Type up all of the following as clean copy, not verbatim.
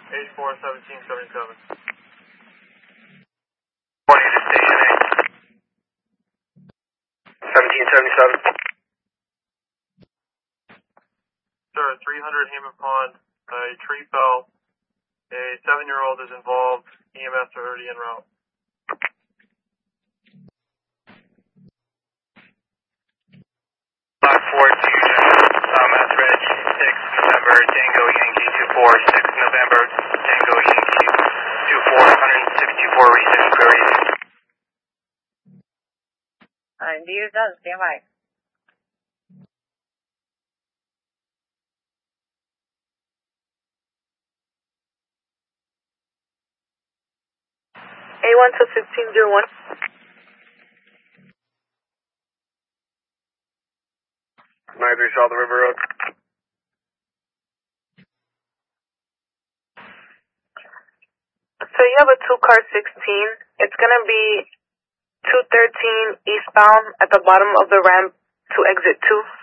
841777. Morning to Station 8. 1777. Sir, 300 Hammond Pond, a tree fell. A 7-year-old is involved. EMS are already en route. Black 4 to Mass Reg 6 November Tango Yankee 24 6 November Tango Yankee 24 164 region Prairie. Indeed it does. Stand by. A1 to 1501. 93 South River Road. So you have a 2-car 16. It's going to be 213 eastbound at the bottom of the ramp to exit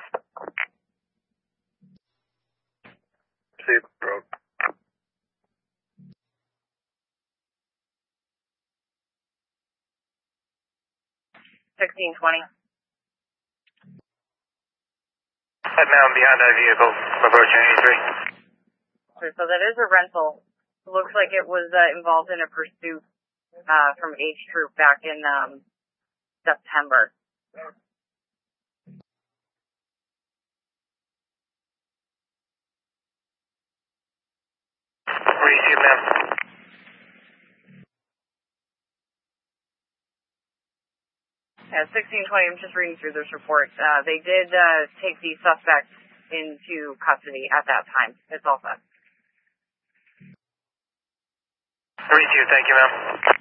2. See road. 1620. Head now behind that vehicle, approaching 83. So that is a rental. Looks like it was involved in a pursuit from H Troop back in September. 1620, I'm just reading through this report. They did take the suspect into custody at that time. It's all set. 32, thank you, ma'am.